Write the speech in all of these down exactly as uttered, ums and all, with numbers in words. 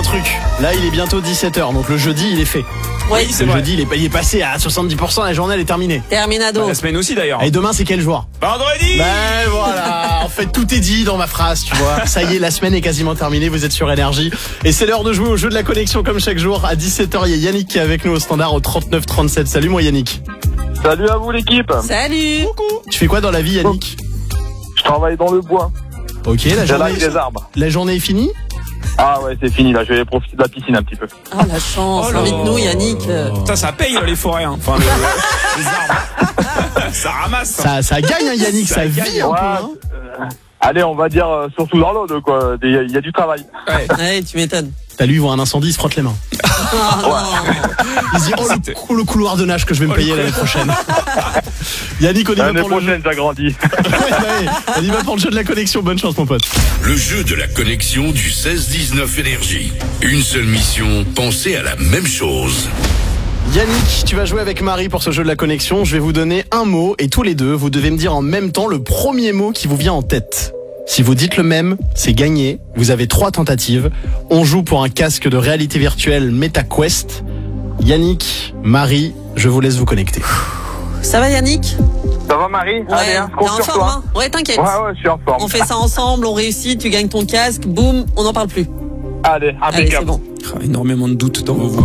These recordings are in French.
un truc. Là, il est bientôt dix-sept heures, donc le jeudi, il est fait. Oui, c'est le vrai. jeudi, il est, il est passé à soixante-dix pour cent, la journée, elle est terminée. Terminado. La semaine aussi d'ailleurs. Et demain, c'est quel jour? Vendredi. Ben voilà, en fait, tout est dit dans ma phrase, tu vois. Ça y est, la semaine est quasiment terminée, vous êtes sur Énergie. Et c'est l'heure de jouer au jeu de la connexion comme chaque jour. À dix-sept heures, il y a Yannick qui est avec nous au standard au trente-neuf trente-sept. Salut, moi Yannick. Salut à vous l'équipe. Salut. Coucou. Tu fais quoi dans la vie, Yannick? Je travaille dans le bois. Ok, la journée, J'attaque des arbres. la journée est finie? Ah ouais, c'est fini là, je vais profiter de la piscine un petit peu. Oh la chance, Oh là invite-nous Yannick. Ça, ça paye les forêts. Hein. Enfin, le- les arbres. Ça ramasse. Hein. Ça, ça gagne, hein, Yannick, ça, Ça vit gagne, un Ouais, peu. Hein. euh, allez, on va dire euh, surtout dans l'eau quoi. Il y, a- il y a du travail. Ouais. Ouais, tu m'étonnes. T'as lui, il voit un incendie, il se frotte les mains. Ah, non. Il se dit, oh, le, cou- le couloir de nage que je vais me Oh, le payer l'année prochaine. Yannick, on y va L'année pour le jeu. prochaine, j'agrandis. Ouais, ouais, on y va pour le jeu de la connexion. Bonne chance, mon pote. Le jeu de la connexion du seize dix-neuf Énergie. Une seule mission, penser à la même chose. Yannick, tu vas jouer avec Marie pour ce jeu de la connexion. Je vais vous donner un mot et tous les deux, vous devez me dire en même temps le premier mot qui vous vient en tête. Si vous dites le même, c'est gagné. Vous avez trois tentatives. On joue pour un casque de réalité virtuelle MetaQuest. Yannick, Marie, je vous laisse vous connecter. Ça va Yannick? Ça va Marie? Ouais, Allez, hein, je t'es compte en sur forme toi. hein? Ouais, t'inquiète. Ouais, ouais, je suis en forme. On fait ça ensemble, on réussit, tu gagnes ton casque, boum, on n'en parle plus. Allez, Allez, c'est impeccable. bon. Ah, énormément de doutes dans vos voix.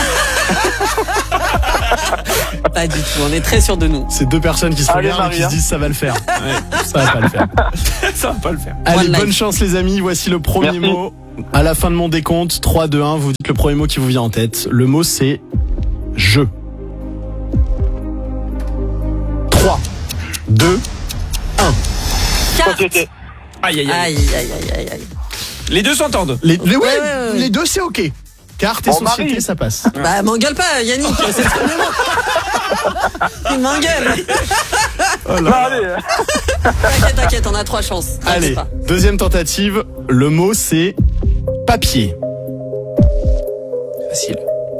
Pas du tout, on est très sûr de nous. C'est deux personnes qui se Allez, regardent et qui Marie, se disent ça va le faire. Ouais, ça va pas le faire. Ça va pas le faire. Allez, One life. bonne chance les amis. Voici le premier Merci. mot. À la fin de mon décompte, trois, deux, un, vous dites le premier mot qui vous vient en tête. Le mot c'est je. trois, deux, un. Carte. Société. Aïe aïe aïe. Aïe, aïe, aïe, aïe, aïe. Les deux s'entendent. Les, les, ouais, Ouais, ouais, ouais. les deux c'est ok. Carte et Oh, société, Marie. ça passe. Bah, m'engueule pas, Yannick, c'est le premier mot. Il m'engueule. Non, allez. T'inquiète, t'inquiète, on a trois chances. T'inquiète Allez, pas. deuxième tentative. Le mot c'est papier. Facile.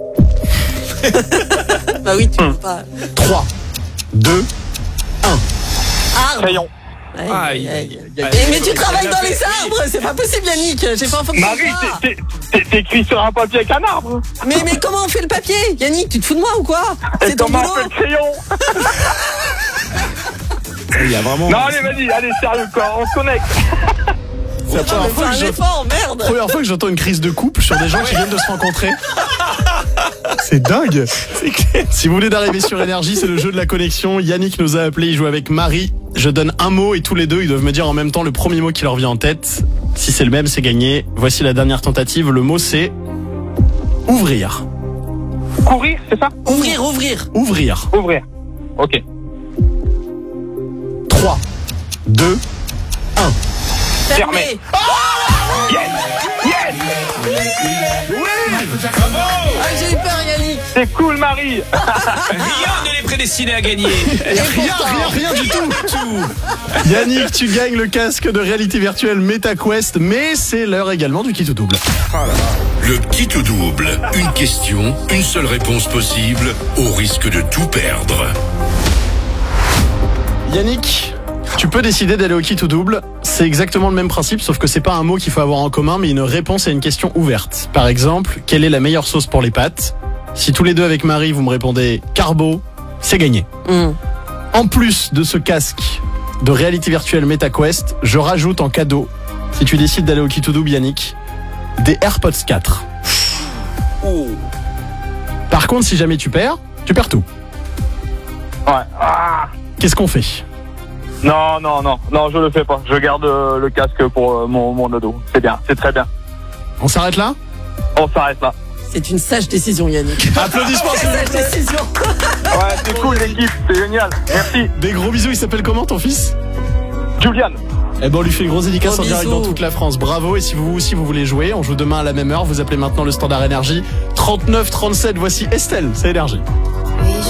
Bah oui, tu peux pas. trois, deux, un. Arbre. Crayon. Aïe, Aïe, aïe, aïe. aïe, aïe. Eh, mais tu travailles Il dans a les fait- arbres, c'est pas possible Yannick, j'ai pas un faux que Marie, ça. t'es- t'es- t'es t'es écrit sur un papier avec un arbre. Mais, mais comment on fait le papier Yannick, tu te fous de moi ou quoi? Et C'est ton comment on boulot. fait le crayon? Il y a vraiment. Non, allez, vas-y, allez, sérieux, quoi, on se connecte. C'est la Non, première mais fois fais que un je- effort, merde. Première fois que j'entends une crise de couple sur des gens qui viennent de se rencontrer. C'est dingue. C'est clair. Si vous voulez d'arriver sur Énergie, c'est le jeu de la connexion. Yannick nous a appelé, il joue avec Marie. Je donne un mot et tous les deux, ils doivent me dire en même temps le premier mot qui leur vient en tête. Si c'est le même, c'est gagné. Voici la dernière tentative. Le mot c'est ouvrir. Courir, c'est ça? Ouvrir, ouvrir. Ouvrir. Ouvrir. Ok. trois, deux, un. Fermer. Yes! Yes! Ah, j'ai eu peur Yannick. C'est cool, Marie. Rien ne les prédestinait à gagner. Rien, rien, rien du tout. Yannick, tu gagnes le casque de réalité virtuelle MetaQuest, mais c'est l'heure également du kit au double. Le kit au double. Une question, une seule réponse possible, au risque de tout perdre. Yannick, tu peux décider d'aller au kit ou double. C'est exactement le même principe, sauf que c'est pas un mot qu'il faut avoir en commun, mais une réponse à une question ouverte. Par exemple, quelle est la meilleure sauce pour les pâtes? Si tous les deux avec Marie, vous me répondez carbo, c'est gagné. Hum. En plus de ce casque de réalité virtuelle MetaQuest, je rajoute en cadeau, si tu décides d'aller au kit ou double, Yannick, des AirPods quatre. Par contre, si jamais tu perds, tu perds tout. Ouais. Ah. Qu'est-ce qu'on fait? Non, non, non, non, je le fais pas. Je garde euh, le casque pour euh, mon, mon ado. C'est bien, c'est très bien. On s'arrête là? On s'arrête là. C'est une sage décision Yannick. Applaudissements s'il vous Sage plaît. décision. Ouais, c'est cool l'équipe, c'est génial. Merci. Des gros bisous, il s'appelle comment ton fils? Julian. Eh ben on lui fait une grosse dédicace Gros en direct bisous. dans toute la France. Bravo, et si vous aussi vous voulez jouer, on joue demain à la même heure. Vous appelez maintenant le standard Énergie trente-neuf trente-sept. Voici Estelle, c'est Énergie.